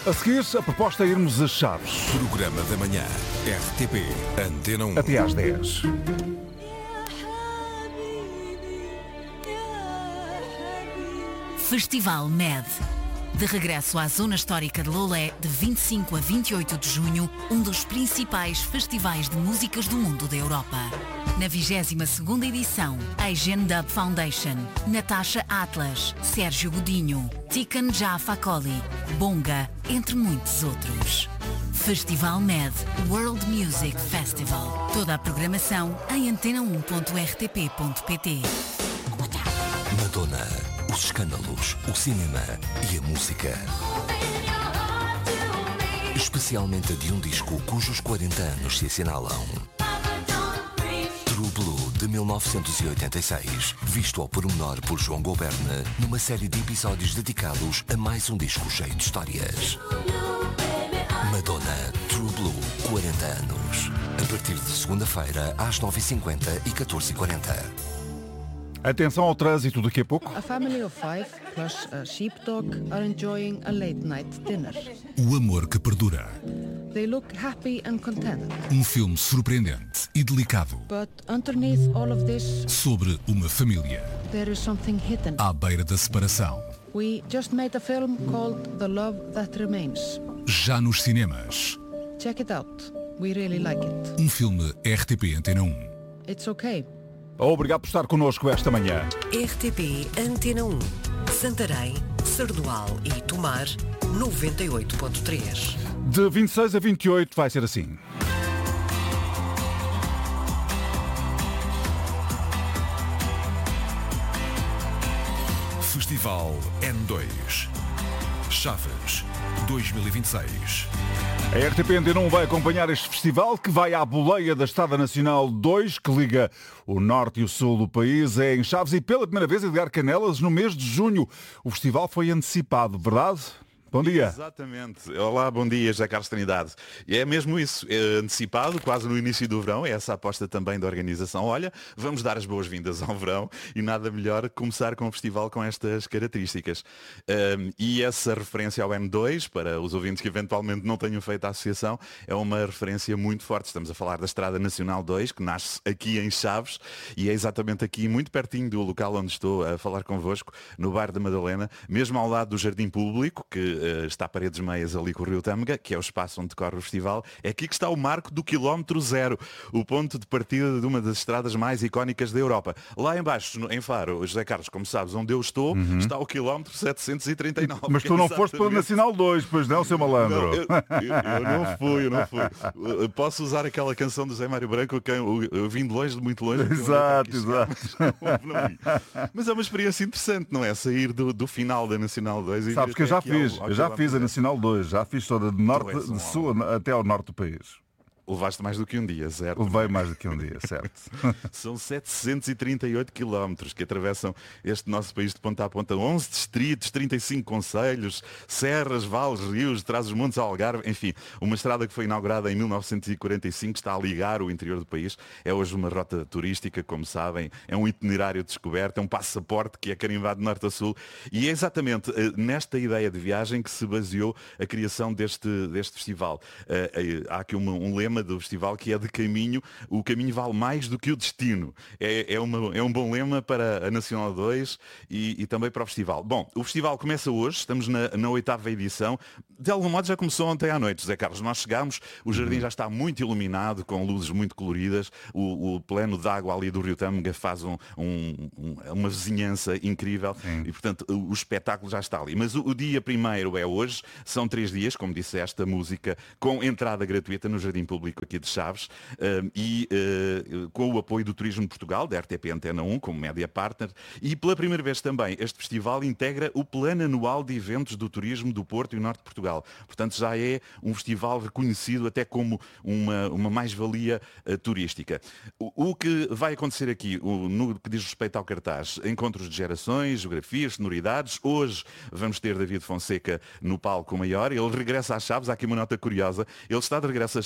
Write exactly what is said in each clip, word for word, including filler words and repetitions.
A seguir, a proposta é irmos a Chaves. Programa da manhã. R T P Antena um. Até às dez. Festival M E D. De regresso à Zona Histórica de Loulé, de vinte e cinco a vinte e oito de junho, um dos principais festivais de músicas do mundo da Europa. Na vigésima segunda edição, Asian Dub Foundation, Natasha Atlas, Sérgio Godinho, Tiken Jah Fakoly, Bonga, entre muitos outros. Festival M E D World Music Festival. Toda a programação em antena um ponto r t p ponto p t. Madonna, os escândalos, o cinema e a música. Especialmente a de um disco cujos quarenta anos se assinalam. True Blue, de mil novecentos e oitenta e seis, visto ao pormenor por João Goberne, numa série de episódios dedicados a mais um disco cheio de histórias. Madonna, True Blue, quarenta anos. A partir de segunda-feira, às nove e cinquenta e catorze e quarenta. Atenção ao trânsito daqui a pouco. A family of five plus a sheepdog are enjoying a late night dinner. O amor que perdura. They look happy and content. Um filme surpreendente e delicado. But underneath all of this, sobre uma família there is something hidden. à beira da separação. We just made a film called The Love That Remains. Já nos cinemas. Check it out. We really like it. Um filme R T P Antena um. It's okay. Obrigado por estar connosco esta manhã. R T P Antena um. Santarém, Sardual e Tomar, noventa e oito ponto três. De vinte e seis a vinte e oito vai ser assim. Festival N dois. Chaves dois mil e vinte e seis. A R T P Antena um vai acompanhar este festival que vai à boleia da Estrada Nacional dois, que liga o norte e o sul do país. É em Chaves e pela primeira vez Edgar Canelas no mês de junho. O festival foi antecipado, verdade? Bom dia. Exatamente. Olá, bom dia, José Carlos Trindade. E é mesmo isso, é antecipado, quase no início do verão, é essa a aposta também da organização. Olha, vamos dar as boas-vindas ao verão e nada melhor começar com o festival com estas características. Um, e essa referência ao N dois, para os ouvintes que eventualmente não tenham feito a associação, é uma referência muito forte. Estamos a falar da Estrada Nacional dois, que nasce aqui em Chaves e é exatamente aqui, muito pertinho do local onde estou a falar convosco, no bairro da Madalena, mesmo ao lado do Jardim Público, que está a paredes meias ali com o Rio Tâmega, que é o espaço onde decorre o festival. É aqui que está o marco do quilómetro zero, o ponto de partida de uma das estradas mais icónicas da Europa. Lá em baixo, em Faro, José Carlos, como sabes, onde eu estou, uhum. está o quilómetro setecentos e trinta e nove. Mas tu não foste para o Nacional dois, pois não, seu malandro? Não, eu, eu, eu não fui, eu não fui. Posso usar aquela canção do Zé Mário Branco, que eu, eu vim de longe, de muito longe. Exato, exato. Não, não vi. Mas é uma experiência interessante, não é? Sair do, do final da Nacional dois e sabes que eu já fiz. Ao, ao Eu já fiz a Nacional dois, já fiz toda de norte, um de sul até ao norte do país. Levaste mais do que um dia, certo? Levei mais do que um dia, certo. São setecentos e trinta e oito quilómetros que atravessam este nosso país de ponta a ponta. onze distritos, trinta e cinco concelhos, serras, vales, rios, Trás-os-Montes, Algarve, enfim. Uma estrada que foi inaugurada em mil novecentos e quarenta e cinco, está a ligar o interior do país. É hoje uma rota turística, como sabem. É um itinerário de descoberta, é um passaporte que é carimbado de norte a sul. E é exatamente nesta ideia de viagem que se baseou a criação deste, deste festival. Há aqui uma, um lema do festival que é de caminho, o caminho vale mais do que o destino. É, é, uma, é um bom lema para a Nacional dois e, e também para o festival. Bom, o festival começa hoje, estamos na, na oitava edição. De algum modo já começou ontem à noite, José Carlos. Nós chegámos, o jardim já está muito iluminado, com luzes muito coloridas, o, o plano de água ali do Rio Tâmega faz um, um, uma vizinhança incrível. Sim. E portanto o, o espetáculo já está ali. Mas o, o dia primeiro é hoje, são três dias, como disse esta música, com entrada gratuita no Jardim Público aqui de Chaves uh, e uh, com o apoio do Turismo de Portugal, da R T P Antena um, como média partner, e pela primeira vez também este festival integra o plano anual de eventos do turismo do Porto e Norte de Portugal. Portanto, já é um festival reconhecido até como uma, uma mais-valia uh, turística. O, o que vai acontecer aqui, o, no que diz respeito ao cartaz, encontros de gerações, geografias, sonoridades. Hoje vamos ter David Fonseca no palco maior. Ele regressa às Chaves. Há aqui uma nota curiosa. Ele está de regresso às Chaves depois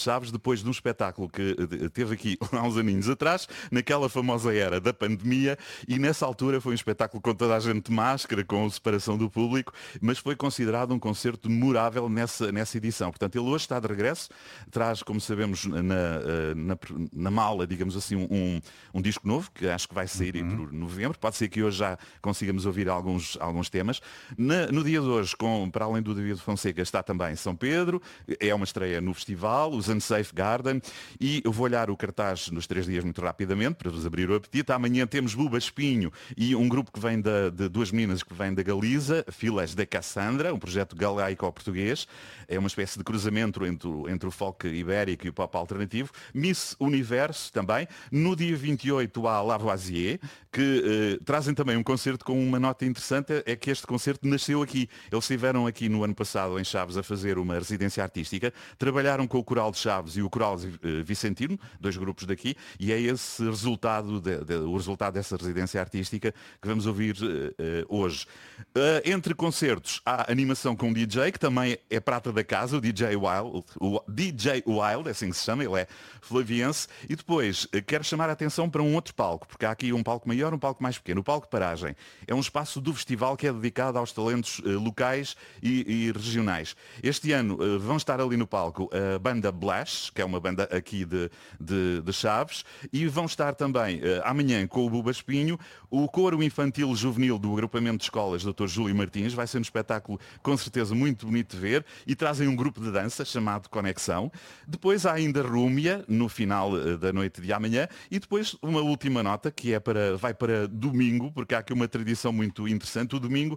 depois de um espetáculo que teve aqui há uns aninhos atrás, naquela famosa era da pandemia, e nessa altura foi um espetáculo com toda a gente de máscara, com separação do público, mas foi considerado um concerto memorável nessa, nessa edição. Portanto, ele hoje está de regresso, traz, como sabemos, na, na, na mala, digamos assim, um, um disco novo, que acho que vai sair uhum. por novembro. Pode ser que hoje já consigamos ouvir alguns, alguns temas. Na, no dia de hoje, com, para além do David Fonseca, está também São Pedro, é uma estreia no festival, os Unsafe Garden, e eu vou olhar o cartaz nos três dias muito rapidamente, para vos abrir o apetite. Amanhã temos Buba Espinho e um grupo que vem da, de duas meninas que vêm da Galiza, Filas de Cassandra, um projeto galaico-português. É uma espécie de cruzamento entre, entre o folk ibérico e o pop alternativo. Miss Universo também. No dia vinte e oito há Lavoisier, que eh, trazem também um concerto com uma nota interessante, é que este concerto nasceu aqui. Eles estiveram aqui no ano passado em Chaves a fazer uma residência artística, trabalharam com o Coral de Chaves e o Coral eh, Vicentino, dois grupos daqui, e é esse resultado, de, de, o resultado dessa residência artística que vamos ouvir uh, uh, hoje. Uh, entre concertos há animação com um D J, que também é prata da casa, o D J Wild, o D J Wild, é assim que se chama, ele é flaviense, e depois uh, quero chamar a atenção para um outro palco, porque há aqui um palco maior, um palco mais pequeno. O palco Paragem é um espaço do festival que é dedicado aos talentos uh, locais e, e regionais. Este ano uh, vão estar ali no palco a banda Blash, que é uma banda aqui de, de, de Chaves, e vão estar também uh, amanhã com o Buba Espinho, o coro infantil juvenil do agrupamento de escolas doutor Júlio Martins. Vai ser um espetáculo com certeza muito bonito de ver, e trazem um grupo de dança chamado Conexão. Depois há ainda Rúmia no final uh, da noite de amanhã, e depois uma última nota que é para, vai para domingo, porque há aqui uma tradição muito interessante. O domingo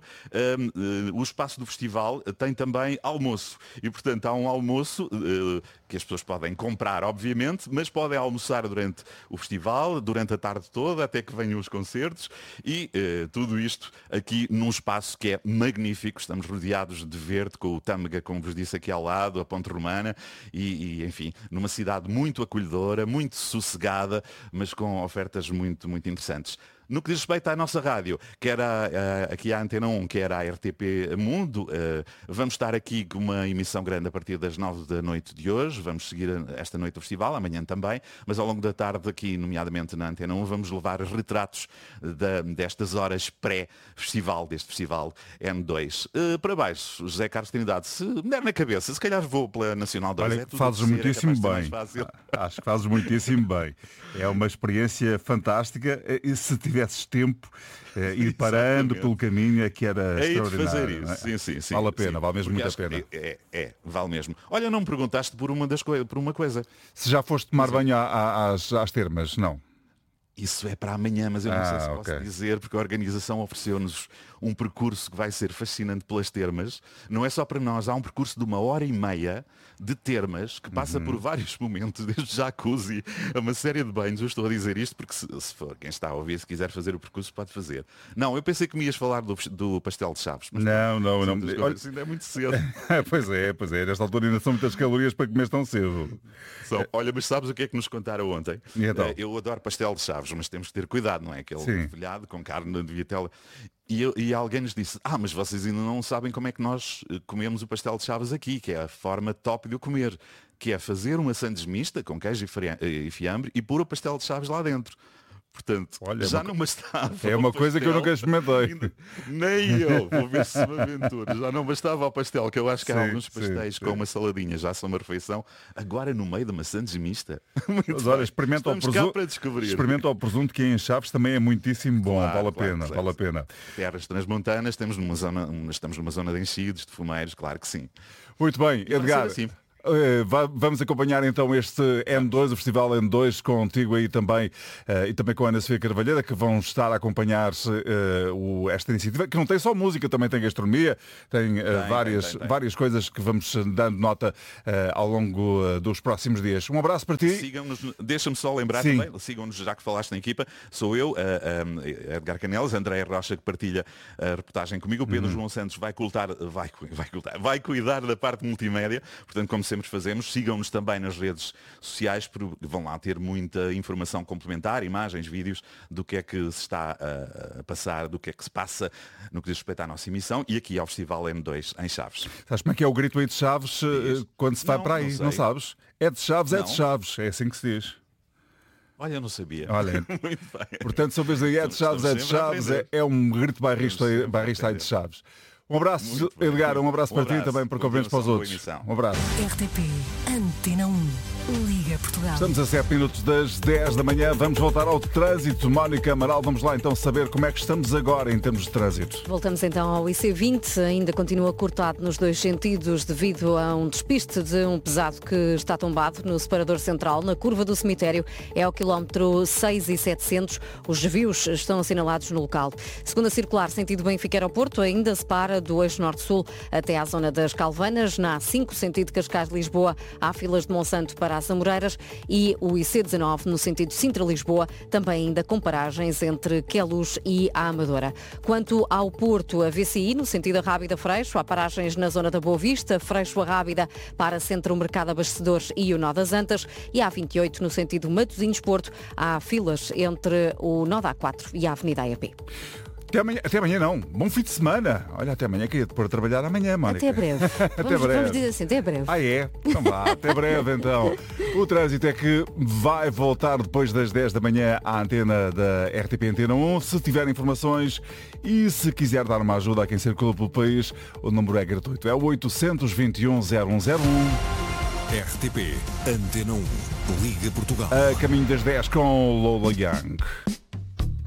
uh, uh, o espaço do festival tem também almoço, e portanto há um almoço uh, que as pessoas podem comprar, obviamente, mas podem almoçar durante o festival, durante a tarde toda, até que venham os concertos, e eh, tudo isto aqui num espaço que é magnífico. Estamos rodeados de verde, com o Tâmega, como vos disse, aqui ao lado, a Ponte Romana, e, e enfim, numa cidade muito acolhedora, muito sossegada, mas com ofertas muito, muito interessantes. No que diz respeito à nossa rádio, quer a, a, aqui à Antena um, quer à R T P Mundo, uh, vamos estar aqui com uma emissão grande a partir das nove da noite de hoje. Vamos seguir esta noite o festival, amanhã também, mas ao longo da tarde aqui, nomeadamente na Antena um, vamos levar retratos da, destas horas pré-festival, deste festival N dois. Uh, para baixo, José Carlos Trindade, se me der na cabeça, se calhar vou pela Nacional dois. Olha, é tudo fazes ser, muitíssimo é bem. Acho que fazes muitíssimo bem. É uma experiência fantástica, e se tivesses tempo, eh, ir parando pelo caminho é que era é extraordinário. Fazer isso. É? Sim, sim, sim, vale a pena, sim. vale mesmo Porque muito a pena. É, é, é, vale mesmo. Olha, não me perguntaste por uma, das co por uma coisa. Se já foste tomar sim. banho às, às termas, não? Isso é para amanhã, mas eu não ah, sei se okay. posso dizer, porque a organização ofereceu-nos um percurso que vai ser fascinante pelas termas. Não é só para nós, há um percurso de uma hora e meia de termas que passa uhum. por vários momentos, desde jacuzzi a uma série de banhos. Eu estou a dizer isto porque se, se for quem está a ouvir, se quiser fazer o percurso, pode fazer. Não, eu pensei que me ias falar do, do pastel de Chaves. Mas não, não, não. Olha, ainda é muito cedo. Pois é, pois é. Nesta altura ainda são muitas calorias para comer tão cedo. São. Olha, mas sabes o que é que nos contaram ontem? Então? Eu adoro pastel de Chaves, mas temos que ter cuidado, não é? Aquele folhado com carne de vitela. E, eu, e alguém nos disse, ah, mas vocês ainda não sabem como é que nós comemos o pastel de Chaves aqui, que é a forma top de o comer, que é fazer uma sandes mista com queijo e fiambre e pôr o pastel de Chaves lá dentro. Portanto, olha, já uma... não bastava. É uma coisa que eu nunca experimentei. Ainda... Nem eu, vou ver se me aventuro. Já não bastava ao pastel, que eu acho que sim, há alguns pastéis sim, com sim. uma saladinha, já são uma refeição. Agora no meio de uma sandes mista. Mas olha, experimenta o presunto. Experimenta o presunto, que em Chaves também é muitíssimo bom. Claro, vale a claro, pena, claro. vale a pena. Terras transmontanas, temos numa zona, estamos numa zona de enchidos, de fumeiros, claro que sim. Muito bem, Edgar. Uh, vamos acompanhar então este N dois, o Festival N dois, contigo aí também uh, e também com a Ana Sofia Carvalheira, que vão estar a acompanhar uh, o, esta iniciativa, que não tem só música, também tem gastronomia, tem, uh, tem várias, tem, tem, várias coisas que vamos dando nota uh, ao longo uh, dos próximos dias. Um abraço para ti. Sigam-nos, deixa-me só lembrar Sim. também, sigam-nos, já que falaste na equipa, sou eu, uh, um, Edgar Canelas, André Rocha, que partilha a reportagem comigo, o Pedro uhum. João Santos vai, cultar, vai, vai, cultar, vai cuidar da parte multimédia, portanto, como sempre, sempre fazemos. Sigam-nos também nas redes sociais, porque vão lá ter muita informação complementar, imagens, vídeos, do que é que se está a, a passar, do que é que se passa no que diz respeito à nossa emissão e aqui ao Festival M dois em Chaves. Sabes como é que é o grito aí de Chaves Diz. quando se vai Não, para aí? não Não, sei. sabes? É de Chaves, é Não. de Chaves. É assim que se diz. Olha, eu não sabia. Olha, Muito bem. portanto, se ouves aí é de Chaves, é de Estamos sempre a Chaves, é, aprender. é um grito bairrista, Estamos sempre a bairrista aí de Chaves. Um abraço, Muito bem. Edgar, um abraço Um para ti abraço. também, para convenientes para os Continuação, outros. boa emissão. Um abraço. R T P Antena um. Liga Portugal. Estamos a sete minutos das dez da manhã, vamos voltar ao trânsito. Mónica Amaral, vamos lá então saber como é que estamos agora em termos de trânsito. Voltamos então ao I C vinte, ainda continua cortado nos dois sentidos devido a um despiste de um pesado que está tombado no separador central, na curva do cemitério, é ao quilómetro seis e setecentos. Os desvios estão assinalados no local. Segunda circular, sentido Benfica Aeroporto, ainda se para do eixo norte-sul até à zona das Calvanas. Na A cinco, sentido Cascais-Lisboa, há filas de Monsanto para as Amoreiras, e o I C dezanove no sentido Sintra-Lisboa, também ainda com paragens entre Queluz e a Amadora. Quanto ao Porto, a V C I no sentido Rábida-Freixo, há paragens na zona da Boa Vista, Freixo a Rábida para Centro Mercado Abastecedores e o Nó das Antas, e a vinte e oito no sentido Matosinhos-Porto, há filas entre o Nó da A quatro e a Avenida A E P. Até amanhã, até amanhã não, bom fim de semana. Olha, até amanhã, queria te pôr a trabalhar amanhã, Mónica. Até breve. Até vamos, breve. vamos dizer assim, até breve. Ah é? Então vá, até breve então. O trânsito é que vai voltar depois das dez da manhã à antena da R T P Antena um. Se tiver informações e se quiser dar uma ajuda a quem circula pelo país, o número é gratuito. É o oitocentos e vinte e um, zero um zero um. R T P Antena um. Liga Portugal. A caminho das dez com Lola Young.